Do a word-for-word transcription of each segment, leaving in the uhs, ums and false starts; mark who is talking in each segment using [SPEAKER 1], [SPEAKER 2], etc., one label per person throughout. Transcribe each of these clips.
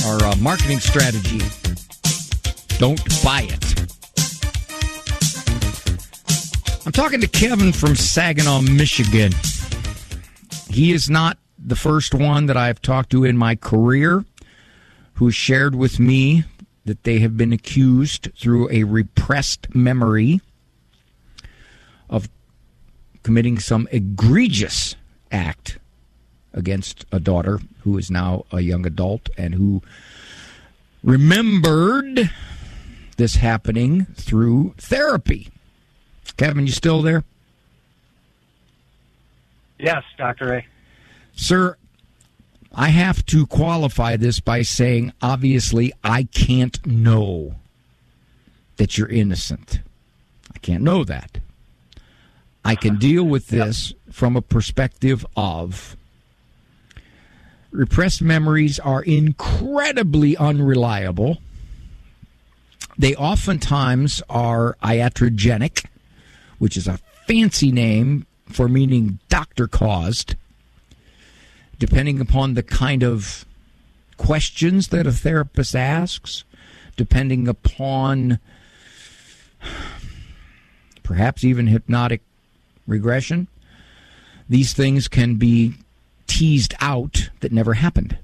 [SPEAKER 1] our uh, marketing strategy. Don't buy it. I'm talking to Kevin from Saginaw, Michigan. He is not the first one that I've talked to in my career who shared with me that they have been accused through a repressed memory of committing some egregious act against a daughter who is now a young adult and who remembered this happening through therapy. Kevin, you still there?
[SPEAKER 2] Yes, Doctor Ray.
[SPEAKER 1] Sir, I have to qualify this by saying, obviously, I can't know that you're innocent. I can't know that. I can deal with this from a perspective of repressed memories are incredibly unreliable. They oftentimes are iatrogenic, which is a fancy name for meaning doctor-caused, depending upon the kind of questions that a therapist asks, depending upon perhaps even hypnotic regression. These things can be teased out that never happened.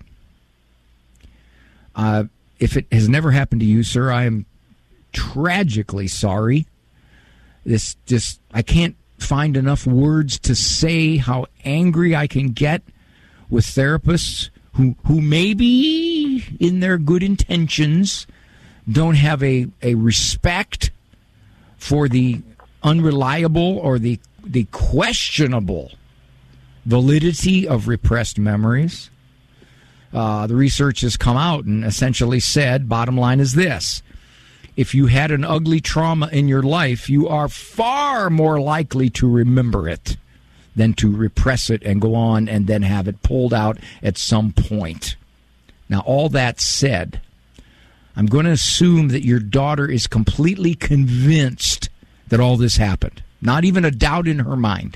[SPEAKER 1] Uh, if it has never happened to you, sir, I am tragically sorry. This just, I can't find enough words to say how angry I can get with therapists who, who maybe in their good intentions don't have a, a respect for the unreliable or the, the questionable validity of repressed memories. Uh, the research has come out and essentially said, bottom line is this: if you had an ugly trauma in your life, you are far more likely to remember it than to repress it and go on and then have it pulled out at some point. Now, all that said, I'm going to assume that your daughter is completely convinced that all this happened. Not even a doubt in her mind.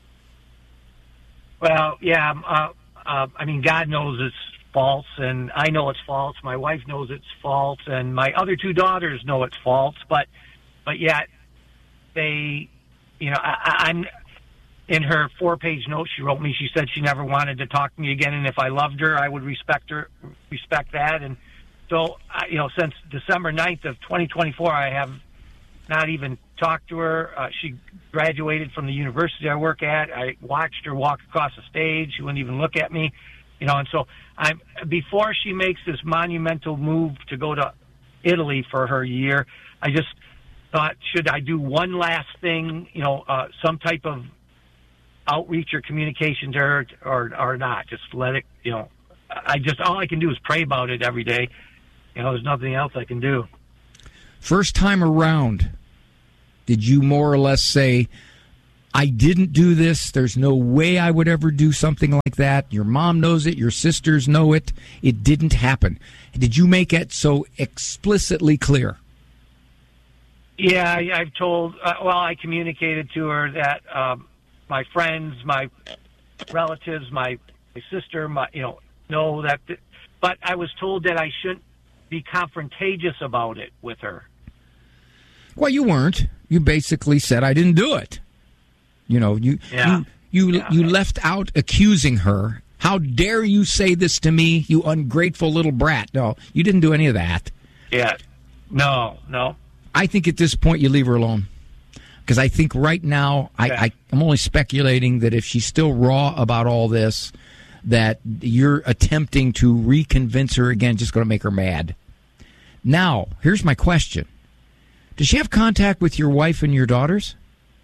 [SPEAKER 2] Well, yeah, uh, uh, I mean, God knows it's false, and I know it's false. My wife knows it's false, and my other two daughters know it's false. But, but yet, they, you know, I, I'm in her four-page note she wrote me. She said she never wanted to talk to me again, and if I loved her, I would respect her, respect that. And so, I, you know, since December ninth of twenty twenty-four, I have not even talked to her. Uh, she graduated from the university I work at. I watched her walk across the stage. She wouldn't even look at me, you know. And so, I'm before she makes this monumental move to go to Italy for her year, I just thought, should I do one last thing, you know, uh, some type of outreach or communication to her, or or not? Just let it, you know. I just all I can do is pray about it every day. You know, there's nothing else I can do.
[SPEAKER 1] First time around, did you more or less say, I didn't do this, there's no way I would ever do something like that, your mom knows it, your sisters know it, it didn't happen? Did you make it so explicitly clear?
[SPEAKER 2] Yeah, I, I've told, uh, well, I communicated to her that um, my friends, my relatives, my, my sister, my, you know, know that, th- but I was told that I shouldn't be confrontagious about it with her.
[SPEAKER 1] Well, you weren't. You basically said, I didn't do it. You know, you
[SPEAKER 2] yeah.
[SPEAKER 1] you you,
[SPEAKER 2] yeah.
[SPEAKER 1] you left out accusing her. How dare you say this to me, you ungrateful little brat? No, you didn't do any of that.
[SPEAKER 2] Yeah. No, no.
[SPEAKER 1] I think at this point you leave her alone. Because I think right now, I,
[SPEAKER 2] okay.
[SPEAKER 1] I, I'm only speculating that if she's still raw about all this, that you're attempting to reconvince her again, just going to make her mad. Now, here's my question. Does she have contact with your wife and your daughters?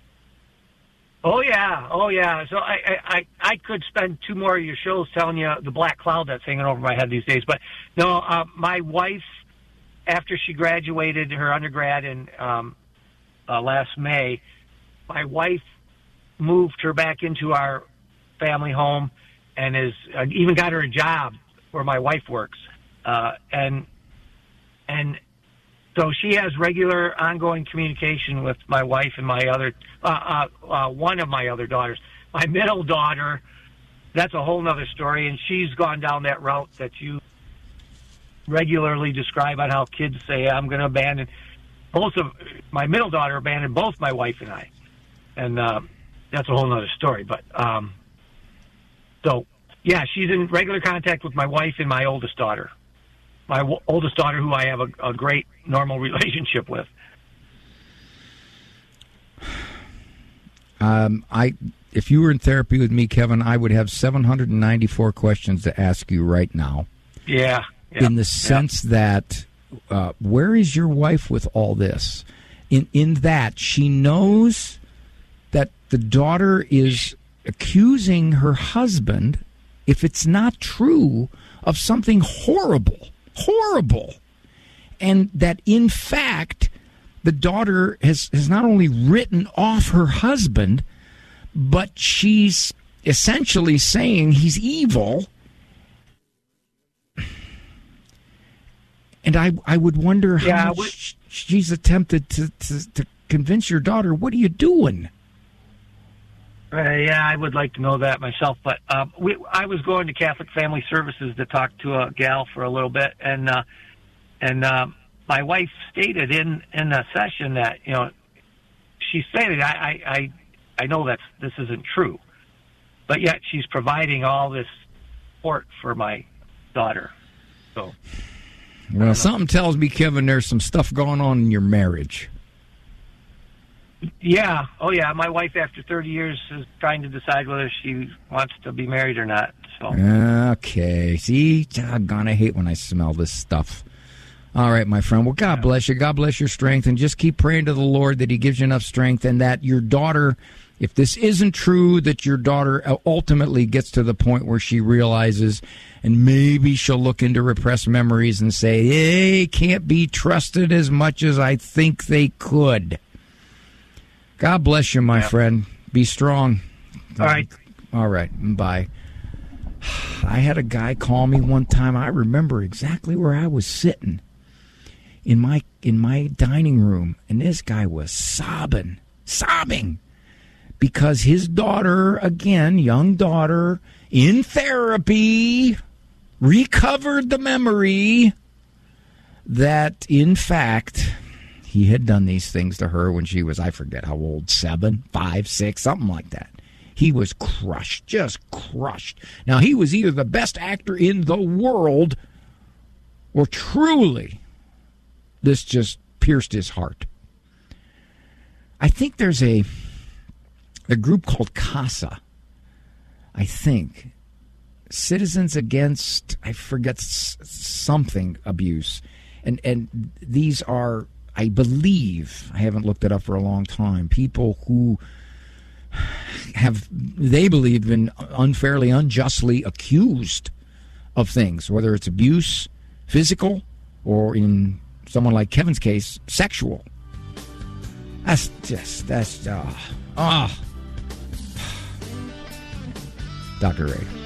[SPEAKER 2] Oh, yeah. Oh, yeah. So I, I, I could spend two more of your shows telling you the black cloud that's hanging over my head these days. But, no, uh, my wife, after she graduated her undergrad in um, uh, last May, my wife moved her back into our family home and is uh, even got her a job where my wife works. Uh, and and so she has regular ongoing communication with my wife and my other, uh, uh, uh, one of my other daughters. My middle daughter, that's a whole nother story, and she's gone down that route that you regularly describe on how kids say, I'm going to abandon. Both of my middle daughter abandoned both my wife and I. And uh, that's a whole other story. But um, so, yeah, she's in regular contact with my wife and my oldest daughter. My w- oldest daughter, who I have a, a great normal relationship with.
[SPEAKER 1] Um, I, if you were in therapy with me, Kevin, I would have seven hundred ninety-four questions to ask you right now.
[SPEAKER 2] Yeah. yeah
[SPEAKER 1] in the sense yeah. that, uh, where is your wife with all this? In in that she knows that the daughter is accusing her husband, if it's not true, of something horrible, horrible, and that in fact the daughter has, has not only written off her husband, but she's essentially saying he's evil. And I I would wonder how
[SPEAKER 2] yeah,
[SPEAKER 1] much
[SPEAKER 2] we,
[SPEAKER 1] she's attempted to, to, to convince your daughter, what are you doing?
[SPEAKER 2] Uh, yeah, I would like to know that myself. But uh, we, I was going to Catholic Family Services to talk to a gal for a little bit, and uh, and uh, my wife stated in in the session that, you know, she stated, I I I, I know that this isn't true, but yet she's providing all this support for my daughter. So,
[SPEAKER 1] well, something tells me, Kevin, there's some stuff going on in your marriage.
[SPEAKER 2] Yeah. Oh, yeah. My wife, after thirty years, is trying to decide whether she wants to be married or not. So.
[SPEAKER 1] Okay. See, doggone, I hate when I smell this stuff. All right, my friend. Well, God bless you. God bless your strength. And just keep praying to the Lord that he gives you enough strength and that your daughter, if this isn't true, that your daughter ultimately gets to the point where she realizes, and maybe she'll look into repressed memories and say, they can't be trusted as much as I think they could. God bless you, my yeah. friend. Be strong.
[SPEAKER 2] All right.
[SPEAKER 1] All right. Bye. I had a guy call me one time. I remember exactly where I was sitting in my in my dining room, and this guy was sobbing, sobbing, because his daughter, again, young daughter, in therapy, recovered the memory that, in fact, he had done these things to her when she was, I forget how old, seven, five, six, something like that. He was crushed, just crushed. Now, he was either the best actor in the world or truly this just pierced his heart. I think there's a, a group called CASA, I think. Citizens Against, I forget, something abuse. And, and these are, I believe, I haven't looked it up for a long time, people who have, they believe, been unfairly, unjustly accused of things, whether it's abuse, physical, or in someone like Kevin's case, sexual. That's just, that's, ah, uh, ah. Uh. Doctor Ray.